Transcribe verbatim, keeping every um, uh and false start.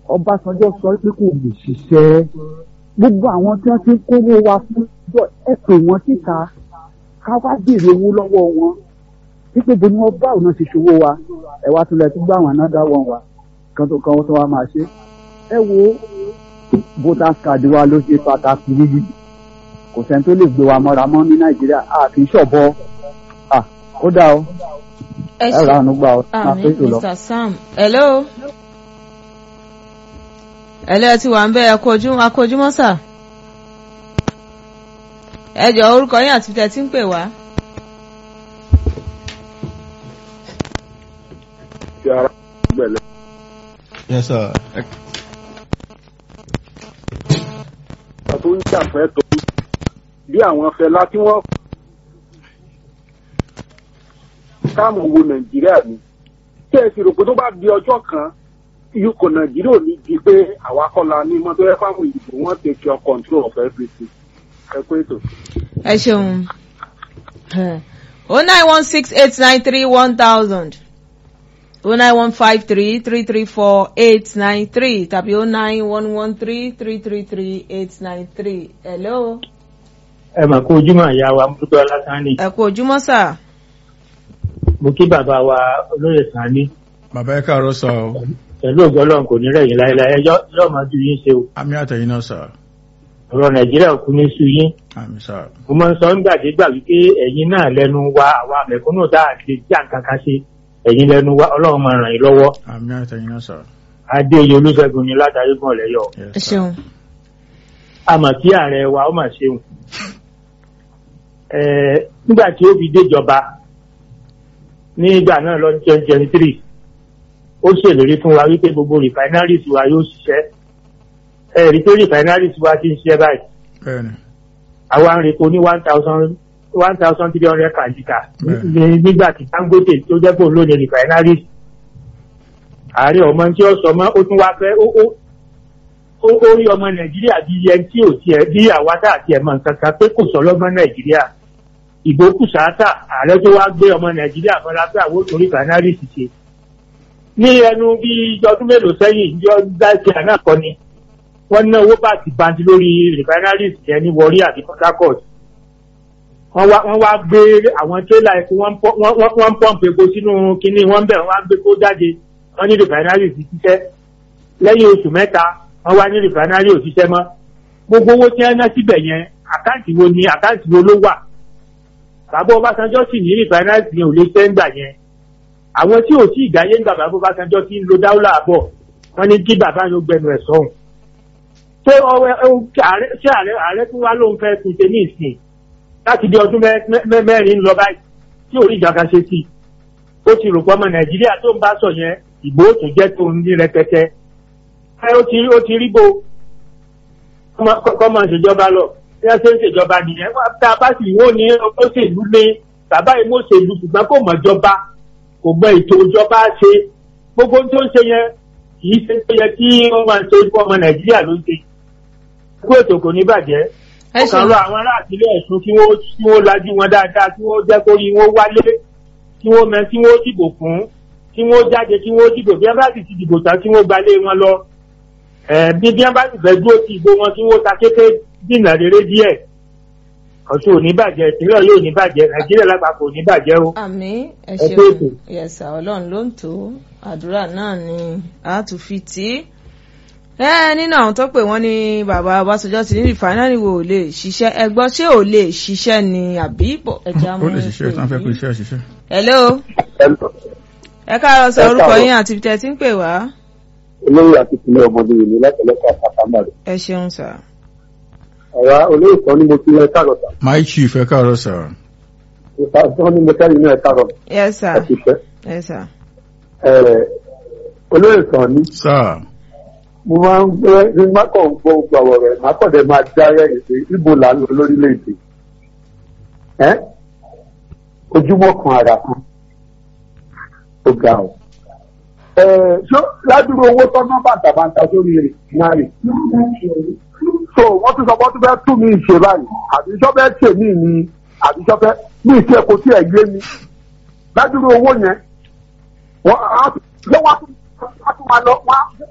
Ọbásanjọ́ sọ pé kò lè ṣiṣẹ́ gbogbo àwọn tí wọ́n ti ń kówó wa fún ìjọ ẹ pè wọ́n síta ká wá béèrè owó lọ́wọ́ wọn wípé bo ni wọ́n bá òun náà ti ṣòwò wa ẹ wá tún lẹ tún gbá àwọn anádá wọn wa kan tó kan tó wá máa ṣe ẹ wo voters card wa ló ṣe pàtàkì yìí kò sẹ́ni tó lè gbé wa mọ́ra mọ́ ní Nàìjíríà a kì í ṣọ̀bọ à ó dá o ẹ rà ánú gbà ọ máa pé tó lọ. mister Sam hello hello ẹ ti wà ń bẹ ẹ kú ojú a kú ojúmọ́ sà ẹ jọ orúkọ yín àti tẹ tí ń pè wá. Yes sir. tó ń jàfẹ́ tó bí àwọn Fẹlá tí wọ́n káàmù wo Nàìjíríà ni tí ẹ sì rò pé tó bá di ọjọ́ kan ikọ̀ Nàìjíríà ò ní di pé àwa kọ́la ní mọ́tò ẹ fáwọn ìdìbò wọ́n take your control of everything ẹ pé ètò. ẹ ṣeun o nine one six eight nine three one thousand o nine one five three three three four eight nine three tàbí o nine one one three three three three eight nine three. hello. ẹ mà kú ojúmọ́ ìyá wa múlùú ọlásánì. ẹ kú ojúmọ́ sà. mo kí bàbá wa olóyè Sani. Bàbá ẹ káàárọ̀ sà o. pẹ̀lú ògo Ọlọ́run kò ní rẹ̀yìn láéláé ẹjọ́ yóò máa ju yín ṣe o. Àmì àtẹ̀yìn náà sà. ọ̀rọ̀ Nàìjíríà kú ní sú yín. Àmì sà. mo máa ń sọ nígbàdégbà wípé ẹ̀yin náà lẹ́nu wa àwa mẹ̀kúnnù tá a lè já nǹkan kan ṣe ẹ̀yin lẹ́nu wa Ọlọ́run máa ràn yín lọ́wọ́. Àmì àtẹ̀yìn náà sà. Adéyẹ Olúṣẹ́gun ni látàrí gbọ̀n lẹ́yọ̀. ẹ ṣeun. àmọ́ kí ààrẹ wa ó mà ṣeun. nígbà tí ó fi déjọba nígbà náà lọ ní twenty twenty three ó ṣèlérí fún wa wípé gbogbo refineries wa yóò ṣiṣẹ́ ẹ̀rí tó refineries wa ti ń ṣiṣẹ́ báyìí. Bẹ́ẹ̀ni. àwa ń repo ní one thousand one thousand three hundred per litre nígbà tí Dangote tó jẹ́ pò lónìí refineries. ààrẹ ọmọ tí ó sọ mọ́ ó tún wá fẹ́ ó rí ọmọ Nàìjíríà bí ẹni tí ò tiẹ̀ bí àwa tá àti ẹ̀mọ nǹkan kan pé kò sọ lọ́gbọ́n Nàìjíríà. ìgbókù sáátà ààrẹ tó wá gbé ọmọ Nàìjíríà fọlá pé àwọn òtún refineries ṣe. ní ẹnu bí ọdún mélòó sẹ́yìn ìjọ dáìsí àná kọ́ ni wọ́n ná owó bá ti bandi lórí refineries yẹn ní Warri àti Port Harcourt. wọ́n wá gbé àwọn tírélà epo wọ́n pọ́ǹpù epo sínú kinní wọ́n bẹ̀ wọ́n á gbé kó jáde wọ́n ní refineries ti ṣiṣẹ́ lẹ́yìn oṣù mẹ́ta wọ́n wá ní refineries ò ṣiṣẹ́ mọ́. gbogbo owó tí wọ́n ná síbẹ̀ yẹn àkáǹtì wo ni àkáǹtì wo ló wà. bàbá Ọbásanjọ́ sì ní refineries yẹn ò lè ṣẹ́ ń gbà yẹn. àwọn tí ò tí ìdáyé ń gbà bàbá Ọbásanjọ́ ti ń lo dáúlà àbọ̀ wọ́n ní kí bàbá yóò gbẹnu ẹ̀ sọ́hùn. ṣé ààrẹ tún wá lóun fẹ́ tún ṣe ní ìsìn láti bí ọdún mẹ́rin lọ báyìí tí orí ìjàkà ṣe sí ó ti rò pé ọmọ Nàìjíríà tó ń bá sọ yẹn ìbò ó tún jẹ́ tó ń ní rẹpẹtẹ ó ti rí bo kọ́mọ ṣèjọba lọ bí wọ́n ṣe ń ṣèjọba nìyẹn tá a bá sì wọ́n ní òṣèlú ní bàbá yìí mọ̀ṣèlú ṣùgbọ́n kò mọ̀ jọba kò mọ ètò ìjọba ṣe gbogbo tó ń ṣe yẹn kì í ṣe tó yẹ kí wọ́n máa ṣe fún ọmọ Nàìjíríà ló ń ṣe kó ètò kò ní bàjẹ́. ó kàn lọ àwọn ará àtìlẹ́ Ọ̀ṣun kí wọ́n kí wọ́n lajú wọn dáadáa kí wọ́n jẹ́ kó rí wọn wálé kí wọ́n mẹ kí wọ́n dìbò fún kí wọ́n jáde kí wọ́n dìbò bí wọ́n bá sì ti dìbò tán kí wọ́n gbalé wọn lọ. bí bí wọ́n bá sì fẹ́ dúró ti ìbò wọn kí wọ́n ta kété dìnnà rere díẹ̀. Ọ̀ṣun ò ní bàjẹ́ ìpínlẹ̀ Ọ̀yọ́ ò ní bàjẹ́ Nàìjíríà lápapọ̀ ò ní bàjẹ́ o. àmín ẹ ṣeun yẹsà Ọlọ́run ló ń tó àdúrà náà ni a tún fi tì í. ẹ nínú àwọn tó pè wọ́n ní bàbá Ọbásanjọ́ ti ní rìfáínárì wo ò lè ṣiṣẹ́ ẹ gbọ́ ṣé ò lè ṣiṣẹ́ ni àbí ẹja mú. ó lè ṣiṣẹ́ tán fẹ́ kó iṣẹ́ ṣiṣẹ́. hello. ẹ káàárọ̀ sọ orúkọ yín àti ibi tẹ́ ti ń pè wá. olóyè àti ìpínlẹ̀ ọmọdé yìí ní látọ̀lẹ́kọ̀ àpapàmọ́rẹ̀. ẹ ṣeun sà. ọ̀rá olóyè kan ní mo ti lọ ẹ̀ka rọ̀tà. my chief ẹ káàárọ̀ sà. ìfàsán ní mo tẹ́lẹ̀ ní ẹ̀ka rọ̀tà. yes sir. ẹ ti fẹ́. yes sir. olóyè kan ní. sir. mo máa ń gbé ní mákàn gbọ́ gbàwọ̀ rẹ̀ mákàndé máa já rẹ̀ pé ibo là ń lọ lórílẹ̀‐èdè ẹ́ ojúmọ́ kan ara kan ó ga ọ́ ṣó ládùúgbò owó tọ́nà bàtàbàtà sórí rẹ̀ náà rè so wọ́n tún sọ pé wọ́n tún fẹ́ tún mí ṣe báyìí àbí sọ́fẹ́ ṣe mí ni àbí sọ́fẹ́ mí ṣe kò tí ẹ̀ yé mi ládùúgbò owó yẹn wọ́n á tún máa lọ wọ́n á.